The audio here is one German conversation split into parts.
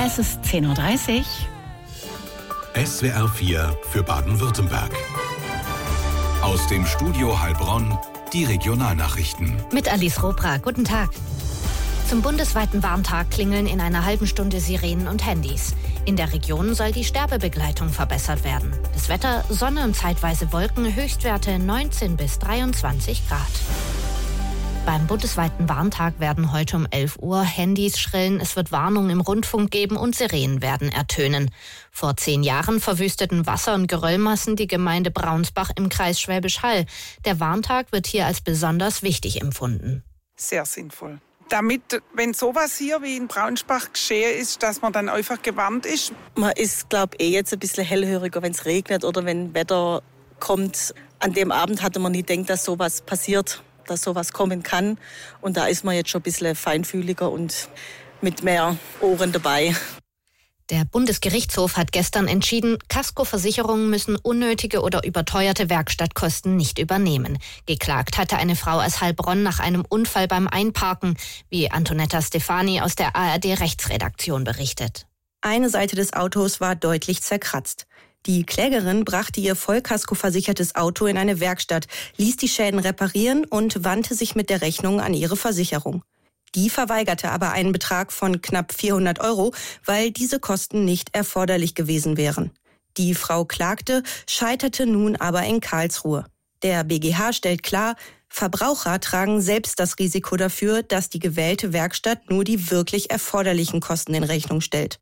Es ist 10:30 Uhr. SWR 4 für Baden-Württemberg. Aus dem Studio Heilbronn die Regionalnachrichten. Mit Alice Robra. Guten Tag. Zum bundesweiten Warntag klingeln in einer halben Stunde Sirenen und Handys. In der Region soll die Sterbebegleitung verbessert werden. Das Wetter: Sonne und zeitweise Wolken, Höchstwerte 19 bis 23 Grad. Beim bundesweiten Warntag werden heute um 11 Uhr Handys schrillen, es wird Warnungen im Rundfunk geben und Sirenen werden ertönen. Vor 10 Jahren verwüsteten Wasser- und Geröllmassen die Gemeinde Braunsbach im Kreis Schwäbisch Hall. Der Warntag wird hier als besonders wichtig empfunden. Sehr sinnvoll. Damit, wenn sowas hier wie in Braunsbach geschehen ist, dass man dann einfach gewarnt ist. Man ist, glaube ich, jetzt ein bisschen hellhöriger, wenn es regnet oder wenn Wetter kommt. An dem Abend hatte man nie gedacht, dass sowas passiert, dass sowas kommen kann. Und da ist man jetzt schon ein bisschen feinfühliger und mit mehr Ohren dabei. Der Bundesgerichtshof hat gestern entschieden, Kaskoversicherungen müssen unnötige oder überteuerte Werkstattkosten nicht übernehmen. Geklagt hatte eine Frau aus Heilbronn nach einem Unfall beim Einparken, wie Antonetta Stefani aus der ARD-Rechtsredaktion berichtet. Eine Seite des Autos war deutlich zerkratzt. Die Klägerin brachte ihr vollkaskoversichertes Auto in eine Werkstatt, ließ die Schäden reparieren und wandte sich mit der Rechnung an ihre Versicherung. Die verweigerte aber einen Betrag von knapp 400 €, weil diese Kosten nicht erforderlich gewesen wären. Die Frau klagte, scheiterte nun aber in Karlsruhe. Der BGH stellt klar, Verbraucher tragen selbst das Risiko dafür, dass die gewählte Werkstatt nur die wirklich erforderlichen Kosten in Rechnung stellt.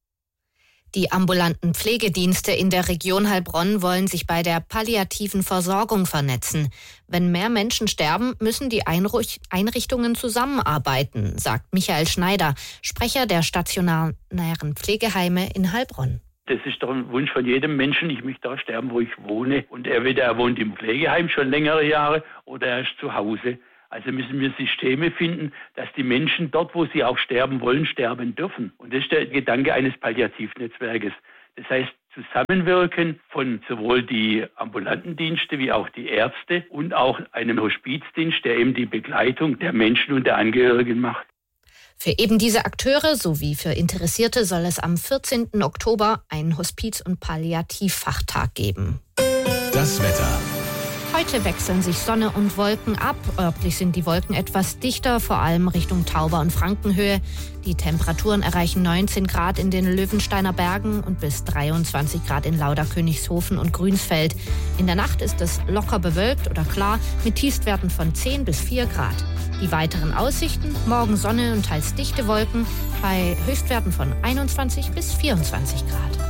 Die ambulanten Pflegedienste in der Region Heilbronn wollen sich bei der palliativen Versorgung vernetzen. Wenn mehr Menschen sterben, müssen die Einrichtungen zusammenarbeiten, sagt Michael Schneider, Sprecher der stationären Pflegeheime in Heilbronn. Das ist doch ein Wunsch von jedem Menschen. Ich möchte da sterben, wo ich wohne. Und entweder er wohnt im Pflegeheim schon längere Jahre oder er ist zu Hause. Also müssen wir Systeme finden, dass die Menschen dort, wo sie auch sterben wollen, sterben dürfen. Und das ist der Gedanke eines Palliativnetzwerkes. Das heißt, Zusammenwirken von sowohl die ambulanten Dienste wie auch die Ärzte und auch einem Hospizdienst, der eben die Begleitung der Menschen und der Angehörigen macht. Für eben diese Akteure sowie für Interessierte soll es am 14. Oktober einen Hospiz- und Palliativfachtag geben. Das Wetter. Heute wechseln sich Sonne und Wolken ab. Örtlich sind die Wolken etwas dichter, vor allem Richtung Tauber- und Frankenhöhe. Die Temperaturen erreichen 19 Grad in den Löwensteiner Bergen und bis 23 Grad in Lauderkönigshofen und Grünsfeld. In der Nacht ist es locker bewölkt oder klar mit Tiefstwerten von 10 bis 4 Grad. Die weiteren Aussichten: morgen Sonne und teils dichte Wolken bei Höchstwerten von 21 bis 24 Grad.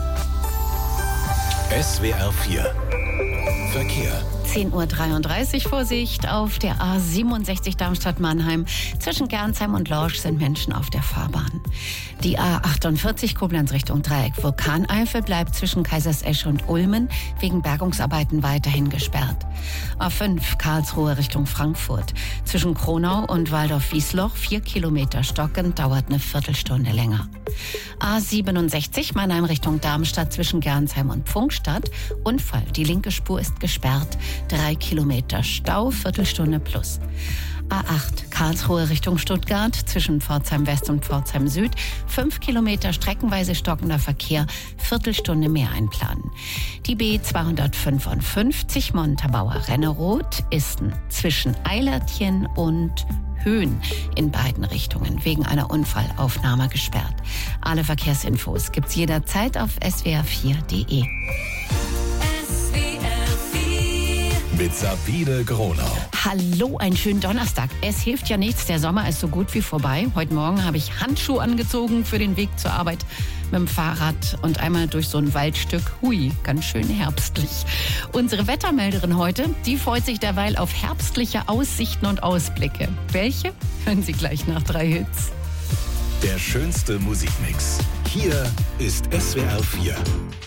SWR 4 Verkehr. 10:33 Uhr, Vorsicht auf der A67 Darmstadt-Mannheim. Zwischen Gernsheim und Lorsch sind Menschen auf der Fahrbahn. Die A48 Koblenz Richtung Dreieck Vulkaneifel bleibt zwischen Kaisersesch und Ulmen wegen Bergungsarbeiten weiterhin gesperrt. A5 Karlsruhe Richtung Frankfurt. Zwischen Kronau und Waldorf-Wiesloch 4 Kilometer stockend, dauert eine Viertelstunde länger. A67 Mannheim Richtung Darmstadt zwischen Gernsheim und Pfungstadt. Unfall, die linke Spur ist gesperrt. 3 Kilometer Stau, Viertelstunde plus. A8 Karlsruhe Richtung Stuttgart zwischen Pforzheim West und Pforzheim Süd. 5 Kilometer streckenweise stockender Verkehr, Viertelstunde mehr einplanen. Die B255 Montabaur-Renneroth ist zwischen Eilertchen und Höhen in beiden Richtungen wegen einer Unfallaufnahme gesperrt. Alle Verkehrsinfos gibt's jederzeit auf swr4.de. Mit Sabine Gronau. Hallo, einen schönen Donnerstag. Es hilft ja nichts, der Sommer ist so gut wie vorbei. Heute Morgen habe ich Handschuhe angezogen für den Weg zur Arbeit mit dem Fahrrad und einmal durch so ein Waldstück. Hui, ganz schön herbstlich. Unsere Wettermelderin heute, die freut sich derweil auf herbstliche Aussichten und Ausblicke. Welche? Hören Sie gleich nach 3 Hits. Der schönste Musikmix. Hier ist SWR 4.